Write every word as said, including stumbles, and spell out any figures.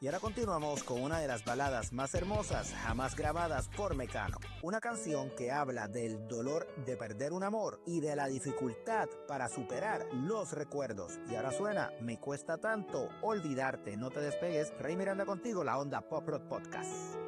Y ahora continuamos con una de las baladas más hermosas jamás grabadas por Mecano. Una canción que habla del dolor de perder un amor y de la dificultad para superar los recuerdos. Y ahora suena Me cuesta tanto olvidarte. No te despegues. Rey Miranda contigo, la Onda Pop Rock Podcast.